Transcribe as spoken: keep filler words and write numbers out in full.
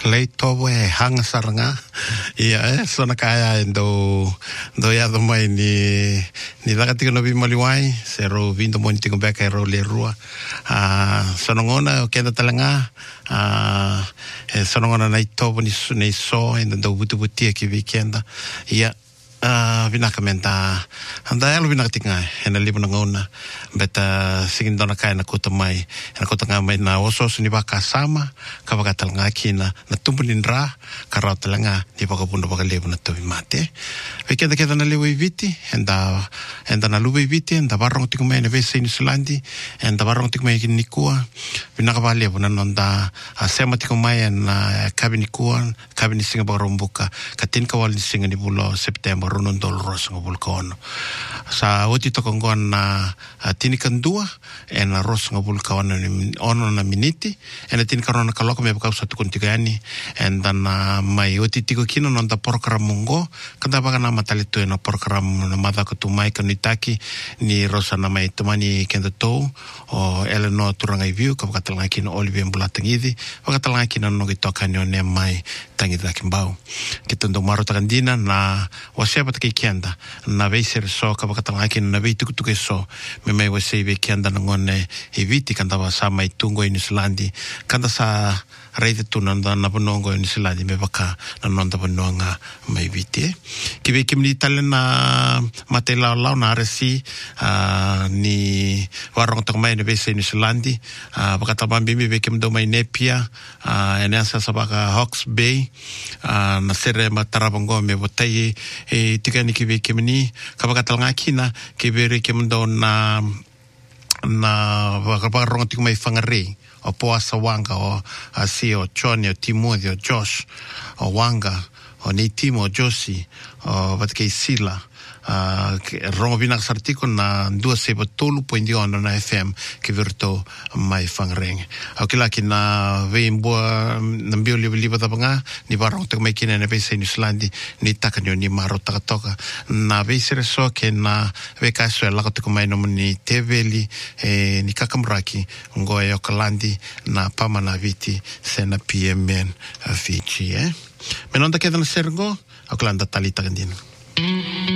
lei tovo e hanga saranga ia e sona kaya endo do ia do mai ni ni laga tiko no bi maliwai se ro vindo mo tiko beka ro le rua a sonongona o kenda talanga a e sonongona nai tovo ni nei so endo do butu buti ki weekenda ia Uh, vinaka menta anda elo vinaka tinga ena libu na ngona beta sigin dona kai na kota mai na kota nga mai na oso ni baka sama ka baka talanga kina na tumbulin ra ka ra talanga ni baka pundo baka libu na tobi mate wekenda keda na libu viti enda enda na lubu viti enda barong tiku mai na vese ni Sulandi enda barong tiku mai ni kua vinaka ba libu na nonda sema tiku mai na kabini kua kabini singa ba rombuka katin ka wal ni singa ni bulo September ronon dol ros ngobul kono sa oti to kongon na tini kandua en ros ngobul kono ono na miniti en tini karona kaloko me ka satu kontigani en dan mai oti tiko kino non da program mungo kada baga na matali to no program na mada ko tu mai kanitaki ni rosa na mai tomani kenda to o eleno turanga view ka ka talanga kino Olivier Mbulatangidi ka talanga kino no gitoka ni ne mai tangi da kimbao kitondo maro takandina na wase pat ke kianda na veiser so ka bakatanga ki na vei tuku tuku so me mai wase ve kianda ngone e viti kanda wa sa mai tungo in Islandi kanda sa reide tu nanda na bonongo in Islandi me baka na nanda bononga mai viti ki ve kimni talena matela la na resi ni warong tong mai ne vese in Islandi bakata bambi me ve kim do mai nepia ene asa sabaka Hawke's Bay na sere matarabongo me botai e tika ni ki ve kemni ka baka talanga kina ke bere kemdo na na baka rongo tiku mai fangare o poasa wanga o asi o Johnny o Timothy o Josh o wanga o ni Timo o Josi o batke sila Uh, rongo binak sartiko na dua seba tolu pointi ono na F M ke virto mai fangreng au kila kina veimbo na mbio liba liba tabanga ni barong tak mai kina na vese ni Islandi ni takanyo ni maro takatoka na vese reso ke na veka so la ko mai no ni teveli e ni kakamraki ngo e okalandi na pamana viti sena P M N Fiji eh menonda kedan sergo okalanda talita kandino